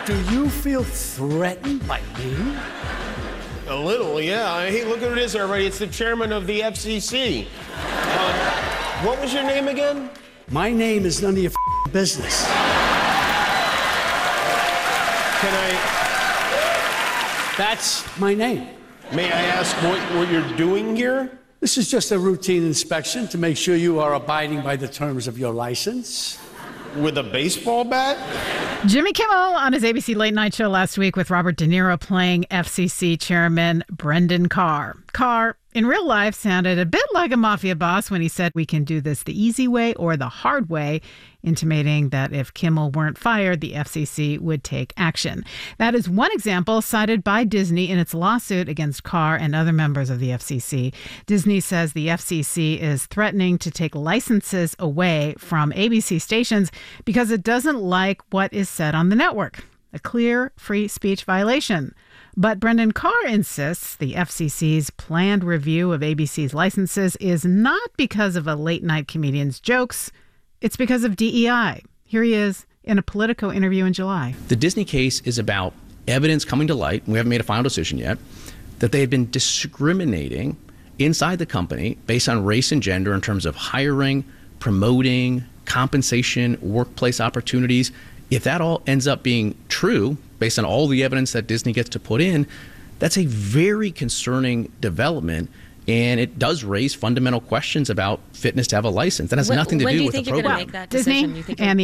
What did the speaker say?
Do you feel threatened by me? A little, yeah. Hey, look who it is, everybody. It's the chairman of the FCC. What was your name again? My name is none of your business. Can I... That's my name. May I ask what you're doing here? This is just a routine inspection to make sure you are abiding by the terms of your license. With a baseball bat? Jimmy Kimmel on his ABC Late Night Show last week with Robert De Niro playing FCC Chairman Brendan Carr. Carr, in real life, sounded a bit like a mafia boss when he said we can do this the easy way or the hard way, intimating that if Kimmel weren't fired, the FCC would take action. That is one example cited by Disney in its lawsuit against Carr and other members of the FCC. Disney says the FCC is threatening to take licenses away from ABC stations because it doesn't like what is said on the network. A clear free speech violation. But Brendan Carr insists the FCC's planned review of ABC's licenses is not because of a late-night comedian's jokes. It's because of DEI. Here he is in a Politico interview in July. The Disney case is about evidence coming to light, and we haven't made a final decision yet, that they had been discriminating inside the company based on race and gender in terms of hiring, promoting, compensation, workplace opportunities. If that all ends up being true, based on all the evidence that Disney gets to put in, that's a very concerning development. And it does raise fundamental questions about fitness to have a license. That has nothing to do with the program. Disney and the